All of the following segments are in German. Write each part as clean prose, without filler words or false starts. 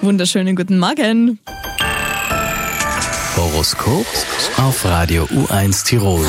Wunderschönen guten Morgen. Horoskop auf Radio U1 Tirol.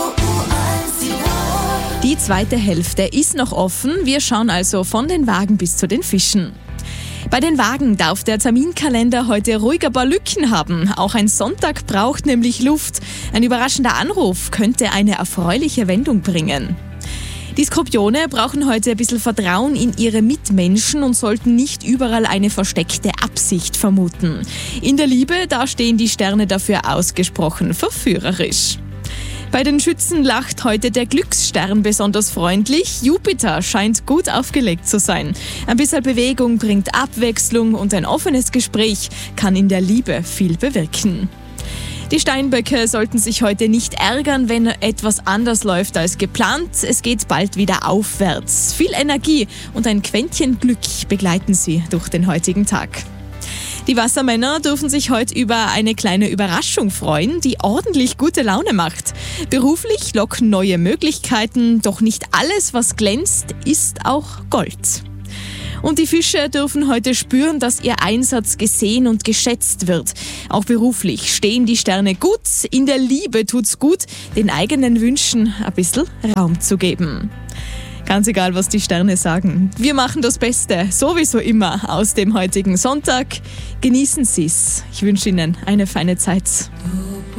Die zweite Hälfte ist noch offen. Wir schauen also von den Wagen bis zu den Fischen. Bei den Wagen darf der Terminkalender heute ruhig ein paar Lücken haben. Auch ein Sonntag braucht nämlich Luft. Ein überraschender Anruf könnte eine erfreuliche Wendung bringen. Die Skorpione brauchen heute ein bisschen Vertrauen in ihre Mitmenschen und sollten nicht überall eine versteckte Absicht vermuten. In der Liebe, da stehen die Sterne dafür ausgesprochen verführerisch. Bei den Schützen lacht heute der Glücksstern besonders freundlich. Jupiter scheint gut aufgelegt zu sein. Ein bisschen Bewegung bringt Abwechslung und ein offenes Gespräch kann in der Liebe viel bewirken. Die Steinböcke sollten sich heute nicht ärgern, wenn etwas anders läuft als geplant. Es geht bald wieder aufwärts. Viel Energie und ein Quäntchen Glück begleiten sie durch den heutigen Tag. Die Wassermänner dürfen sich heute über eine kleine Überraschung freuen, die ordentlich gute Laune macht. Beruflich locken neue Möglichkeiten, doch nicht alles, was glänzt, ist auch Gold. Und die Fische dürfen heute spüren, dass ihr Einsatz gesehen und geschätzt wird. Auch beruflich stehen die Sterne gut. In der Liebe tut's gut, den eigenen Wünschen ein bisschen Raum zu geben. Ganz egal, was die Sterne sagen. Wir machen das Beste, sowieso immer, aus dem heutigen Sonntag. Genießen Sie's. Ich wünsche Ihnen eine feine Zeit.